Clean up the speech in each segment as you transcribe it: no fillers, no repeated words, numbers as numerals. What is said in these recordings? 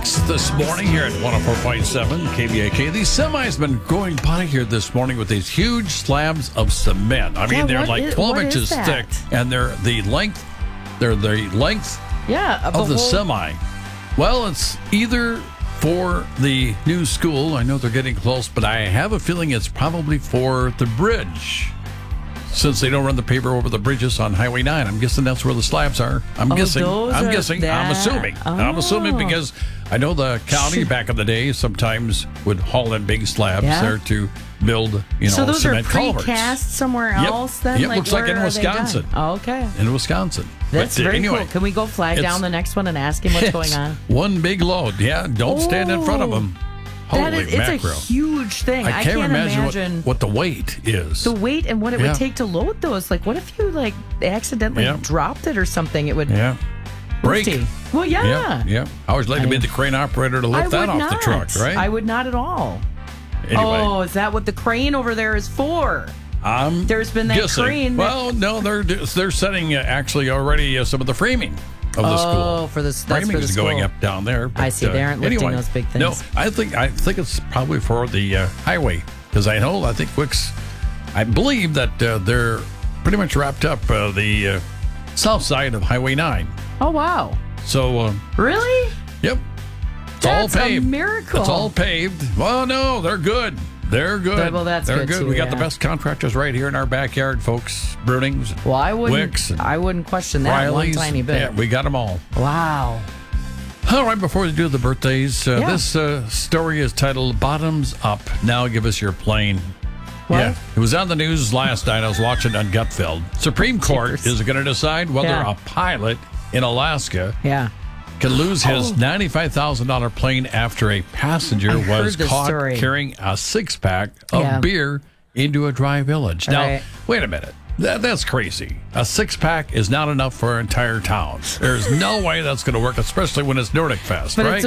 6 this morning here at 104.7 KBAK. These semis been going by here this morning with these huge slabs of cement. I mean, they're like 12 inches thick, and they're the length of the semi. Well, it's either for the new school. I know they're getting close, but I have a feeling it's probably for the bridge. Since they don't run the paper over the bridges on Highway 9, I'm guessing that's where the slabs are. I'm assuming because I know the county back in the day sometimes would haul in big slabs there to build, so those cement are precast somewhere else then? Yep, looks like in Wisconsin. Oh, okay. In Wisconsin. That's very cool. Can we go flag down the next one and ask him what's going on? One big load. Yeah, don't stand in front of them. It's a huge thing. I can't imagine what the weight is. The weight and what it would take to load those. Like, what if you accidentally dropped it or something? It would break. Well, yeah. Yeah. I always like to be the crane operator to lift that off the truck, right? I would not at all. Anyway. Oh, is that what the crane over there is for? There's been that crane. Well, no, they're setting actually already some of the framing of the school. Oh, for the framing is going up down there. But, I see. They aren't lifting those big things. No, I think it's probably for the highway because I think Wicks. I believe that they're pretty much wrapped up the south side of Highway 9. Oh wow! So really? Yep. That's all paved. A miracle. It's all paved. Well, no, they're good. They're good. Well, that's They're good too, We got the best contractors right here in our backyard, folks. Brunings. Well, I Wicks wouldn't question that Riley's, one tiny bit. Yeah, we got them all. Wow. All right, before we do the birthdays, this story is titled "Bottoms Up." Now, give us your plane. What? Yeah, it was on the news last night. I was watching on Gutfeld. Supreme Court is going to decide whether a pilot in Alaska can lose his $95,000 plane after a passenger was caught carrying a six-pack of beer into a dry village. Now, wait a minute. That's crazy. A six-pack is not enough for an entire town. There's no way that's going to work, especially when it's Nordic Fest, right?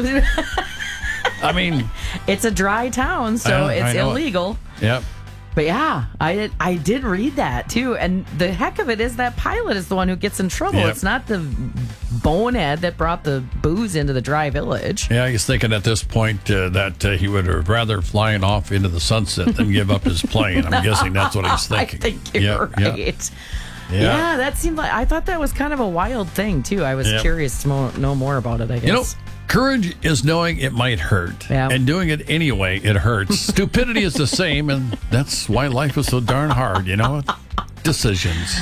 I mean... It's a dry town, so it's illegal. Yep. But yeah, I did read that too, and the heck of it is that pilot is the one who gets in trouble. Yep. It's not the bonehead that brought the booze into the dry village. Yeah, he's thinking at this point that he would have rather flying off into the sunset than give up his plane. I'm guessing that's what he's thinking. I think you're right. Yeah, that seemed like I thought that was kind of a wild thing too. I was curious to know more about it. I guess. Courage is knowing it might hurt, and doing it anyway, it hurts. Stupidity is the same, and that's why life is so darn hard, Decisions.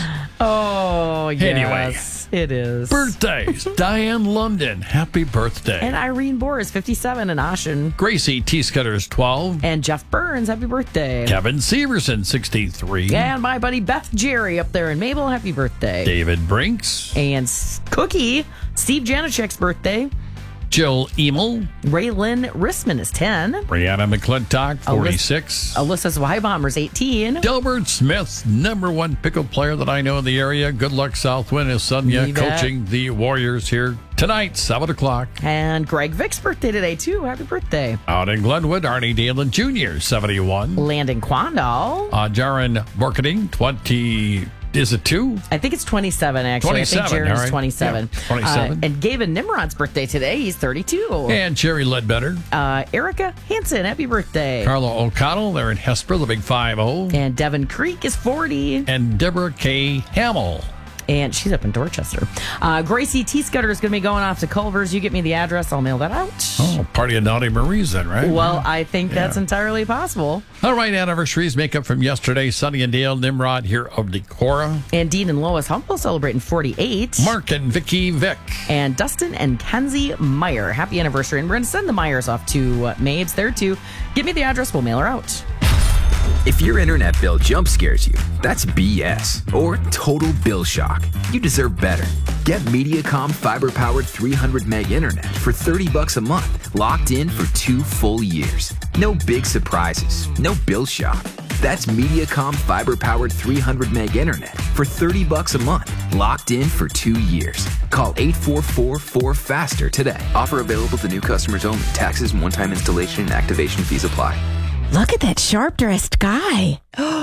Oh, yes. Anyway, it is. Birthdays. Diane London, happy birthday. And Irene Bohr is 57 in Ashen. Gracie T. Scudder is 12. And Jeff Burns, happy birthday. Kevin Severson, 63. And my buddy Beth Jerry up there in Mabel, happy birthday. David Brinks. And Cookie, Steve Janachek's birthday. Jill Emil. Raylan Rissman is 10. Brianna McClintock, 46. Alyssa Zweibombers, 18. Delbert Smith, #1 pickle player that I know in the area. Good luck, Southwind. His son, coaching the Warriors here tonight, 7 o'clock. And Greg Vick's birthday today, too. Happy birthday. Out in Glenwood, Arnie Dalen Jr., 71. Landon Quandall. Jaron Borketing, 20... Is it 2? I think it's 27, actually. 27, I think Jaron's 27. Yeah, 27. And Gavin Nimrod's birthday today. He's 32. And Jerry Ledbetter. Erica Hansen, happy birthday. Carla O'Connell, they're in Hesper, the big 5-0. And Devin Creek is 40. And Deborah K. Hamill. And she's up in Dorchester. Gracie T. Scudder is going to be going off to Culver's. You get me the address, I'll mail that out. Oh, party of Naughty Marie's then, right? Well, I think that's entirely possible. All right, anniversaries, makeup from yesterday. Sonny and Dale Nimrod here of Decorah. And Dean and Lois Humble celebrating 48. Mark and Vicky Vick. And Dustin and Kenzie Meyer. Happy anniversary. And we're going to send the Meyers off to Mabes there too. Give me the address, we'll mail her out. If your internet bill jump scares you, that's BS or total bill shock. You deserve better. Get Mediacom fiber-powered 300 meg internet for $30 a month, locked in for 2 full years. No big surprises, no bill shock. That's Mediacom fiber-powered 300 meg internet for $30 a month, locked in for 2 years. Call 844-4FASTER today. Offer available to new customers only. Taxes and one-time installation and activation fees apply. Look at that sharp-dressed guy.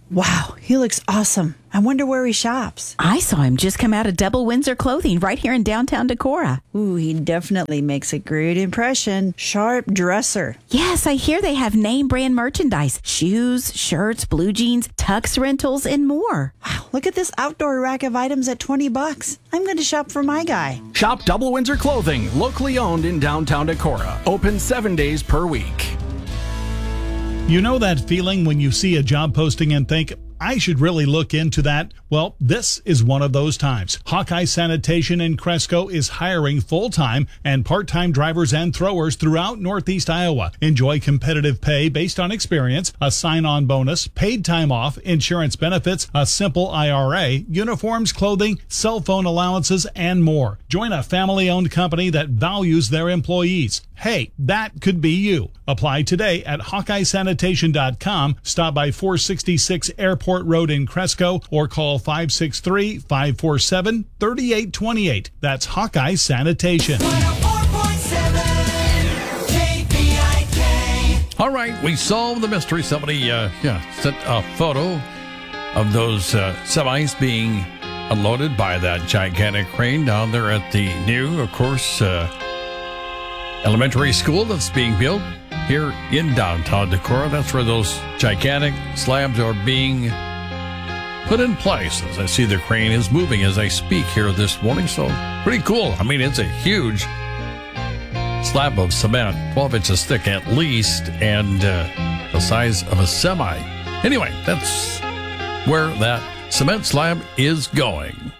Wow, he looks awesome. I wonder where he shops. I saw him just come out of Double Windsor Clothing right here in downtown Decorah. Ooh, he definitely makes a great impression. Sharp dresser. Yes, I hear they have name brand merchandise. Shoes, shirts, blue jeans, tux rentals, and more. Wow, look at this outdoor rack of items at $20. I'm going to shop for my guy. Shop Double Windsor Clothing, locally owned in downtown Decorah. Open 7 days per week. You know that feeling when you see a job posting and think, I should really look into that? Well, this is one of those times. Hawkeye Sanitation in Cresco is hiring full-time and part-time drivers and throwers throughout Northeast Iowa. Enjoy competitive pay based on experience, a sign-on bonus, paid time off, insurance benefits, a simple IRA, uniforms, clothing, cell phone allowances, and more. Join a family-owned company that values their employees. Hey, that could be you. Apply today at HawkeyeSanitation.com. Stop by 466 Airport Road in Cresco or call 563-547-3828. That's Hawkeye Sanitation. 104.7 KPIK. All right, we solved the mystery. Somebody sent a photo of those semis being unloaded by that gigantic crane down there at the new, of course, elementary school that's being built here in downtown Decorah. That's where those gigantic slabs are being put in place. As I see the crane is moving as I speak here this morning, so pretty cool. I mean, it's a huge slab of cement, 12 inches thick at least, and the size of a semi. Anyway, that's where that cement slab is going.